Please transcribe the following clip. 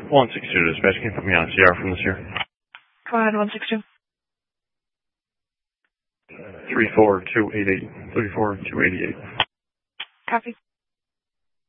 162 dispatch, can you put me on CR from this here? Go ahead, 162. 34288. 34288. Copy.